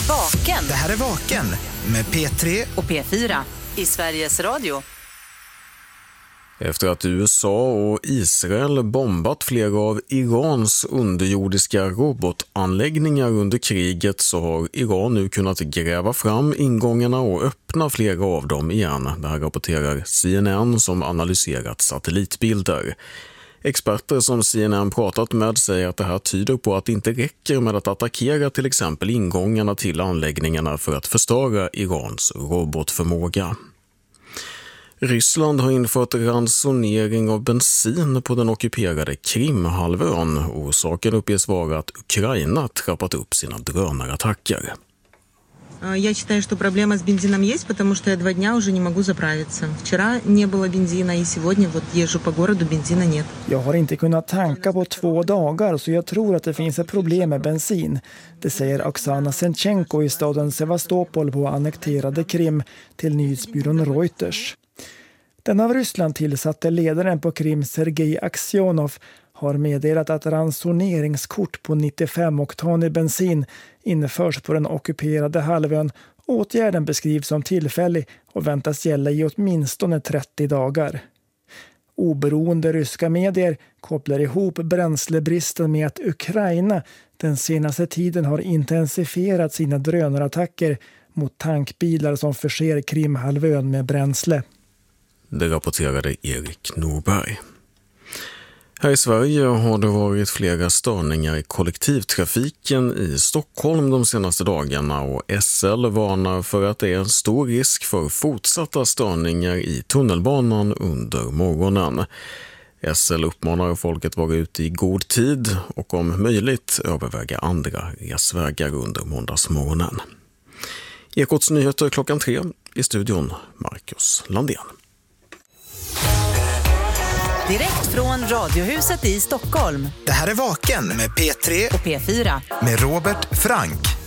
Vaken. Det här är Vaken med P3 och P4 i Sveriges Radio. Efter att USA och Israel bombat flera av Irans underjordiska robotanläggningar under kriget så har Iran nu kunnat gräva fram ingångarna och öppna flera av dem igen. Det här rapporterar CNN som analyserat satellitbilder. Experter som CNN pratat med säger att det här tyder på att det inte räcker med att attackera till exempel ingångarna till anläggningarna för att förstöra Irans robotförmåga. Ryssland har infört ransonering av bensin på den ockuperade Krimhalvön. Orsaken uppges vara att Ukraina trappat upp sina drönarattacker. Я считаю, что проблема с бензином есть, потому что я 2 дня уже не могу заправиться. Вчера не было бензина, и сегодня вот езжу по городу, бензина нет. Jag har inte kunnat tanka på 2 dagar, så jag tror att det finns ett problem med bensin. Det säger Oksana Senchenko i staden Sevastopol på annekterade Krim till nyhetsbyrån Reuters. Den av Ryssland tillsatte ledaren på Krim, Sergej Aksionov, har meddelat att ransoneringskort på 95-oktanig bensin införs på den ockuperade halvön. Åtgärden beskrivs som tillfällig och väntas gälla i åtminstone 30 dagar. Oberoende ryska medier kopplar ihop bränslebristen med att Ukraina den senaste tiden har intensifierat sina drönarattacker mot tankbilar som förser Krimhalvön med bränsle. Det rapporterade Erik Norberg. Här i Sverige har det varit flera störningar i kollektivtrafiken i Stockholm de senaste dagarna och SL varnar för att det är en stor risk för fortsatta störningar i tunnelbanan under morgonen. SL uppmanar folket vara ute i god tid och om möjligt överväga andra resvägar under måndagsmorgonen. Ekots nyheter 3:00 i studion Marcus Landén. Direkt från Radiohuset i Stockholm. Det här är Vaken med P3 och P4 med Robert Frank.